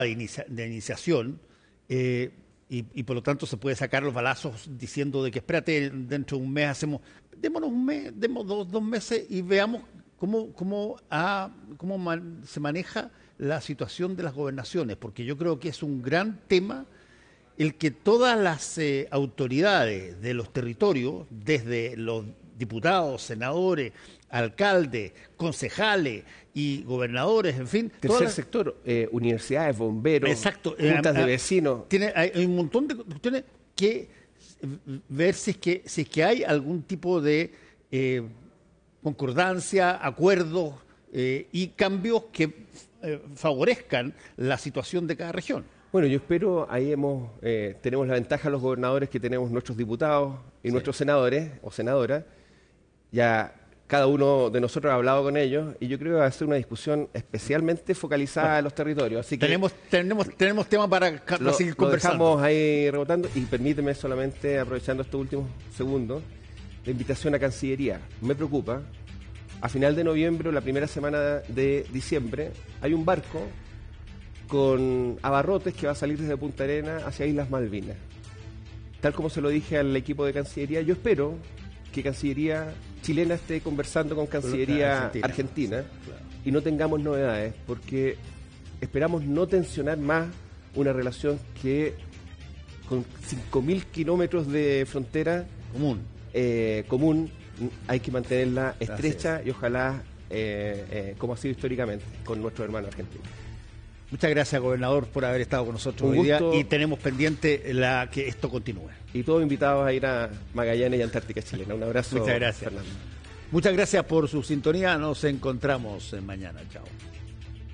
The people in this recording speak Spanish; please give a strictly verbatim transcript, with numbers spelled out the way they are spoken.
de, inicia, de iniciación eh, y, y por lo tanto se puede sacar los balazos diciendo de que espérate, dentro de un mes hacemos, démonos un mes, demos dos, dos meses y veamos cómo, cómo, ha, cómo man, se maneja la situación de las gobernaciones, porque yo creo que es un gran tema el que todas las eh, autoridades de los territorios, desde los diputados, senadores, alcaldes, concejales y gobernadores, en fin. Tercer las... sector, eh, universidades, bomberos, Exacto, juntas eh, de vecinos. Tiene, hay, hay un montón de cuestiones que ver si es que, si es que hay algún tipo de eh, concordancia, acuerdos eh, y cambios que eh, favorezcan la situación de cada región. Bueno, yo espero, ahí hemos eh, tenemos la ventaja los gobernadores que tenemos nuestros diputados y sí. nuestros senadores o senadoras. Ya cada uno de nosotros ha hablado con ellos y yo creo que va a ser una discusión especialmente focalizada bueno, en los territorios. Así que tenemos tenemos tenemos tema para, para lo, seguir lo conversando. Dejamos ahí rebotando y permíteme solamente, aprovechando estos últimos segundos, la invitación a Cancillería. Me preocupa, a final de noviembre o la primera semana de diciembre hay un barco con abarrotes que va a salir desde Punta Arenas hacia Islas Malvinas. Tal como se lo dije al equipo de Cancillería, yo espero que Cancillería chilena esté conversando con Cancillería Argentina, Argentina sí, claro. y no tengamos novedades, porque esperamos no tensionar más una relación que con cinco mil kilómetros de frontera común, eh, común hay que mantenerla estrecha Gracias. y ojalá, eh, eh, como ha sido históricamente, con nuestro hermano argentino. Muchas gracias, gobernador, por haber estado con nosotros Un hoy día gusto. Y tenemos pendiente la que esto continúe. Y todos invitados a ir a Magallanes y Antártica Chilena. Un abrazo. Muchas gracias. Fernando. Muchas gracias por su sintonía. Nos encontramos mañana. Chao.